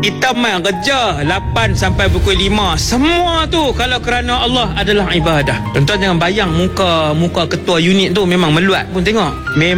Kita main kerja 8 sampai pukul 5. Semua tu kalau kerana Allah adalah ibadah. Tuan-tuan jangan bayang muka ketua unit tu memang meluat pun tengok.